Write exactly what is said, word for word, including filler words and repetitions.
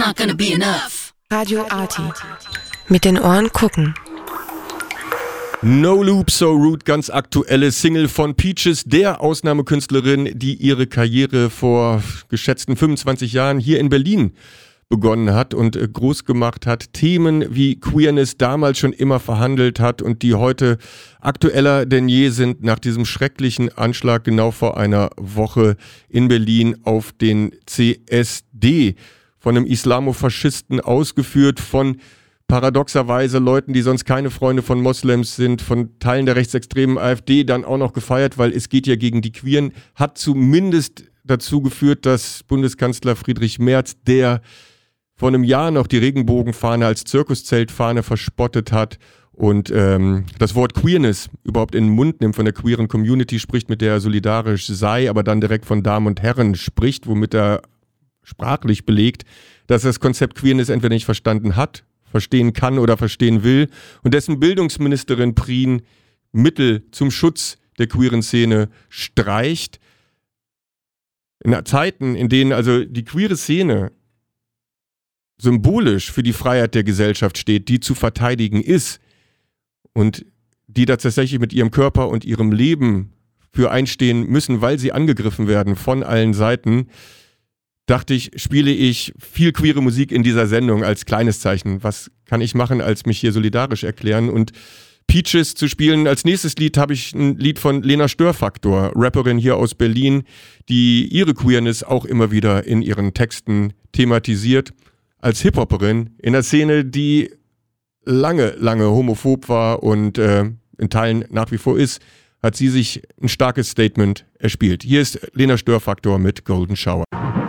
not gonna be enough. Radio Arty. Mit den Ohren gucken. No Loop, So Rude, ganz aktuelle Single von Peaches, der Ausnahmekünstlerin, die ihre Karriere vor geschätzten fünfundzwanzig Jahren hier in Berlin begonnen hat und groß gemacht hat, Themen wie Queerness damals schon immer verhandelt hat und die heute aktueller denn je sind nach diesem schrecklichen Anschlag genau vor einer Woche in Berlin auf den C S D, von einem Islamofaschisten ausgeführt, von paradoxerweise Leuten, die sonst keine Freunde von Moslems sind, von Teilen der rechtsextremen AfD dann auch noch gefeiert, weil es geht ja gegen die Queeren, hat zumindest dazu geführt, dass Bundeskanzler Friedrich Merz, der vor einem Jahr noch die Regenbogenfahne als Zirkuszeltfahne verspottet hat und ähm, das Wort Queerness überhaupt in den Mund nimmt, von der queeren Community spricht, mit der er solidarisch sei, aber dann direkt von Damen und Herren spricht, womit er sprachlich belegt, dass er das Konzept Queerness entweder nicht verstanden hat, verstehen kann oder verstehen will und dessen Bildungsministerin Prien Mittel zum Schutz der queeren Szene streicht. In Zeiten, in denen also die queere Szene symbolisch für die Freiheit der Gesellschaft steht, die zu verteidigen ist und die da tatsächlich mit ihrem Körper und ihrem Leben für einstehen müssen, weil sie angegriffen werden von allen Seiten, dachte ich, spiele ich viel queere Musik in dieser Sendung als kleines Zeichen. Was kann ich machen, als mich hier solidarisch erklären? Und Peaches zu spielen. Als nächstes Lied habe ich ein Lied von Lena Störfaktor, Rapperin hier aus Berlin, die ihre Queerness auch immer wieder in ihren Texten thematisiert. Als Hip-Hopperin in einer Szene, die lange, lange homophob war und äh, in Teilen nach wie vor ist, hat sie sich ein starkes Statement erspielt. Hier ist Lena Störfaktor mit Golden Shower.